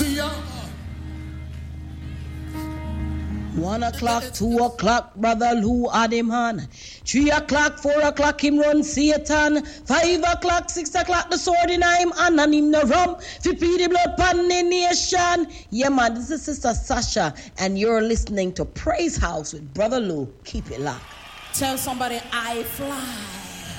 See ya. 1 o'clock, 2 o'clock, brother Lou had him on. 3 o'clock, 4 o'clock, him run Satan. 5 o'clock, 6 o'clock, the sword in him hand and him no rum. Fi pee the blood pan the nation. Yeah, man, this is Sister Sasha, and you're listening to Praise House with Brother Lou. Keep it locked. Tell somebody I fly.